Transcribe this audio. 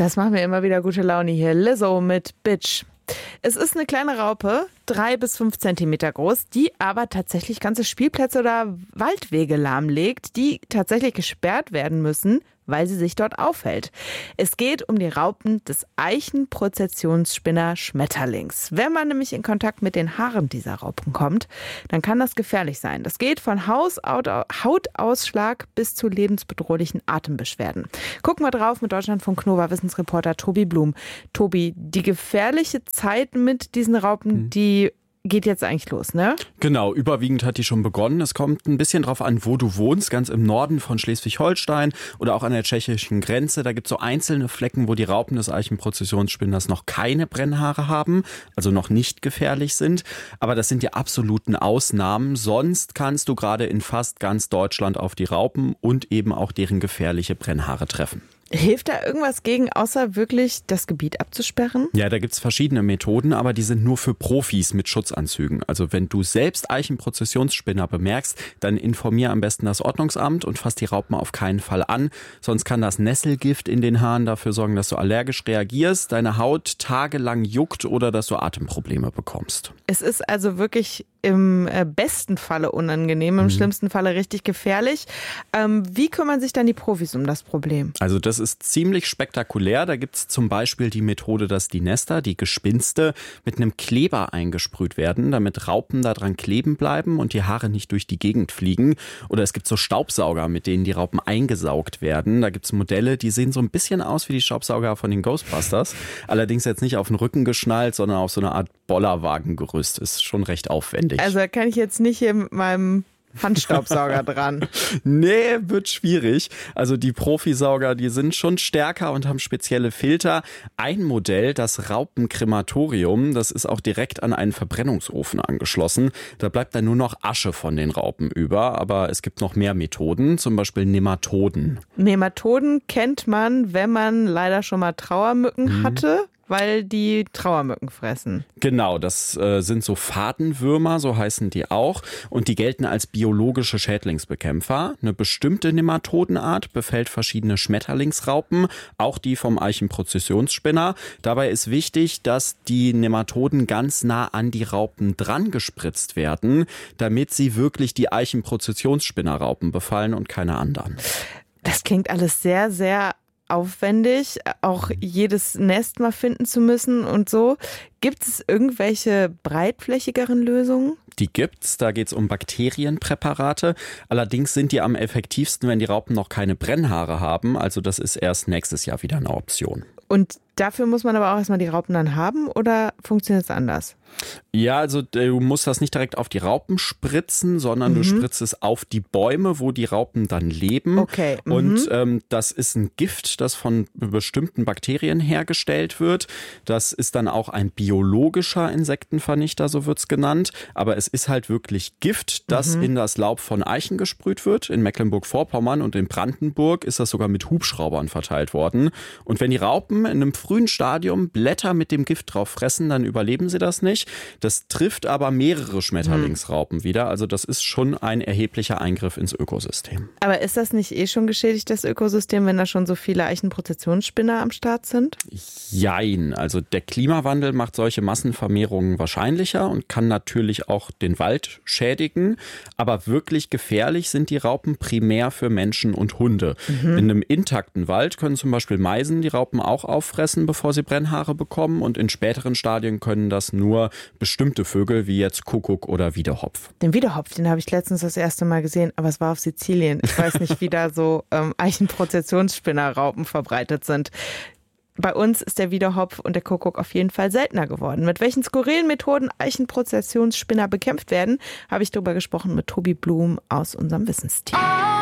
Das macht mir immer wieder gute Laune hier. Lizzo mit Bitch. Es ist eine kleine Raupe, 3 bis 5 Zentimeter groß, die aber tatsächlich ganze Spielplätze oder Waldwege lahmlegt, die tatsächlich gesperrt werden müssen, weil sie sich dort aufhält. Es geht um die Raupen des Eichenprozessionsspinner Schmetterlings. Wenn man nämlich in Kontakt mit den Haaren dieser Raupen kommt, dann kann das gefährlich sein. Das geht von Hautausschlag bis zu lebensbedrohlichen Atembeschwerden. Gucken wir drauf mit Deutschlandfunk Nova Wissensreporter Tobi Blum. Tobi, die gefährliche Zeit mit diesen Raupen, die geht jetzt eigentlich los, ne? Genau, überwiegend hat die schon begonnen. Es kommt ein bisschen drauf an, wo du wohnst, ganz im Norden von Schleswig-Holstein oder auch an der tschechischen Grenze. Da gibt es so einzelne Flecken, wo die Raupen des Eichenprozessionsspinners noch keine Brennhaare haben, also noch nicht gefährlich sind. Aber das sind die absoluten Ausnahmen. Sonst kannst du gerade in fast ganz Deutschland auf die Raupen und eben auch deren gefährliche Brennhaare treffen. Hilft da irgendwas gegen, außer wirklich das Gebiet abzusperren? Ja, da gibt's verschiedene Methoden, aber die sind nur für Profis mit Schutzanzügen. Also wenn du selbst Eichenprozessionsspinner bemerkst, dann informier am besten das Ordnungsamt und fass die Raupen auf keinen Fall an. Sonst kann das Nesselgift in den Haaren dafür sorgen, dass du allergisch reagierst, deine Haut tagelang juckt oder dass du Atemprobleme bekommst. Es ist also wirklich im besten Falle unangenehm, im schlimmsten Falle richtig gefährlich. Wie kümmern sich dann die Profis um das Problem? Also das ist ziemlich spektakulär. Da gibt es zum Beispiel die Methode, dass die Nester, die Gespinste, mit einem Kleber eingesprüht werden, damit Raupen da dran kleben bleiben und die Haare nicht durch die Gegend fliegen. Oder es gibt so Staubsauger, mit denen die Raupen eingesaugt werden. Da gibt es Modelle, die sehen so ein bisschen aus wie die Staubsauger von den Ghostbusters. Allerdings jetzt nicht auf den Rücken geschnallt, sondern auf so eine Art Bollerwagengerüst. Ist schon recht aufwendig. Also da kann ich jetzt nicht hier mit meinem Handstaubsauger dran. Nee, wird schwierig. Also die Profisauger, die sind schon stärker und haben spezielle Filter. Ein Modell, das Raupenkrematorium, das ist auch direkt an einen Verbrennungsofen angeschlossen. Da bleibt dann nur noch Asche von den Raupen über. Aber es gibt noch mehr Methoden, zum Beispiel Nematoden. Nematoden kennt man, wenn man leider schon mal Trauermücken hatte, weil die Trauermücken fressen. Genau, das sind so Fadenwürmer, so heißen die auch. Und die gelten als biologische Schädlingsbekämpfer. Eine bestimmte Nematodenart befällt verschiedene Schmetterlingsraupen, auch die vom Eichenprozessionsspinner. Dabei ist wichtig, dass die Nematoden ganz nah an die Raupen dran gespritzt werden, damit sie wirklich die Eichenprozessionsspinnerraupen befallen und keine anderen. Das klingt alles sehr, sehr aufwendig, auch jedes Nest mal finden zu müssen und so. Gibt es irgendwelche breitflächigeren Lösungen? Die gibt's, da geht's um Bakterienpräparate. Allerdings sind die am effektivsten, wenn die Raupen noch keine Brennhaare haben. Also das ist erst nächstes Jahr wieder eine Option. Und dafür muss man aber auch erstmal die Raupen dann haben oder funktioniert es anders? Ja, also du musst das nicht direkt auf die Raupen spritzen, sondern du spritzt es auf die Bäume, wo die Raupen dann leben. Okay. Und das ist ein Gift, das von bestimmten Bakterien hergestellt wird. Das ist dann auch ein biologischer Insektenvernichter, so wird's genannt. Aber es ist halt wirklich Gift, das in das Laub von Eichen gesprüht wird. In Mecklenburg-Vorpommern und in Brandenburg ist das sogar mit Hubschraubern verteilt worden. Und wenn die Raupen in einem frühen Stadium Blätter mit dem Gift drauf fressen, dann überleben sie das nicht. Das trifft aber mehrere Schmetterlingsraupen wieder. Also das ist schon ein erheblicher Eingriff ins Ökosystem. Aber ist das nicht schon geschädigt, das Ökosystem, wenn da schon so viele Eichenprozessionsspinner am Start sind? Jein. Also der Klimawandel macht solche Massenvermehrungen wahrscheinlicher und kann natürlich auch den Wald schädigen. Aber wirklich gefährlich sind die Raupen primär für Menschen und Hunde. In einem intakten Wald können zum Beispiel Meisen die Raupen auch auffressen, bevor sie Brennhaare bekommen. Und in späteren Stadien können das nur bestimmte Vögel wie jetzt Kuckuck oder Wiedehopf. Den Wiedehopf, den habe ich letztens das erste Mal gesehen, aber es war auf Sizilien. Ich weiß nicht, wie da so Eichenprozessionsspinnerraupen verbreitet sind. Bei uns ist der Wiedehopf und der Kuckuck auf jeden Fall seltener geworden. Mit welchen skurrilen Methoden Eichenprozessionsspinner bekämpft werden, habe ich darüber gesprochen mit Tobi Blum aus unserem Wissensteam.